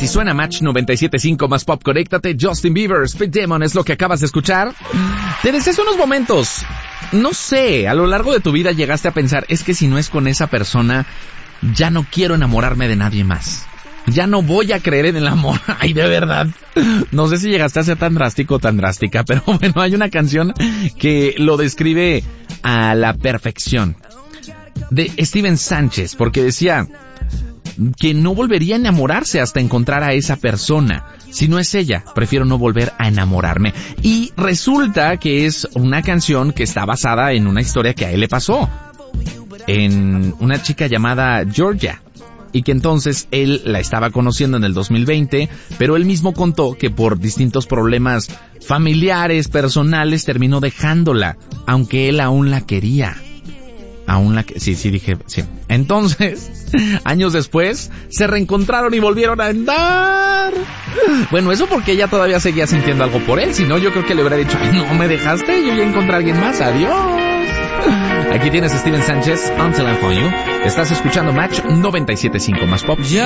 Así suena Match 97.5 más pop. Conéctate. Justin Bieber, Speed Demon es lo que acabas de escuchar. Te deseas unos momentos. No sé, a lo largo de tu vida llegaste a pensar, es que si no es con esa persona, ya no quiero enamorarme de nadie más. Ya no voy a creer en el amor. Ay, de verdad. No sé si llegaste a ser tan drástico o tan drástica, pero bueno, hay una canción que lo describe a la perfección. De Steven Sánchez, porque decía que no volvería a enamorarse hasta encontrar a esa persona. Si no es ella, prefiero no volver a enamorarme. Y resulta que es una canción que está basada en una historia que a él le pasó. En una chica llamada Georgia. Y que entonces él la estaba conociendo en el 2020, pero él mismo contó que por distintos problemas familiares, personales, terminó dejándola, aunque él aún la quería. Sí, dije, sí. Entonces, años después, se reencontraron y volvieron a andar. Bueno, eso porque ella todavía seguía sintiendo algo por él, si no yo creo que le hubiera dicho, ay, no me dejaste, yo ya encontré a alguien más, adiós. Aquí tienes a Steven Sánchez, Until I Find You. Estás escuchando Match 97.5 más pop.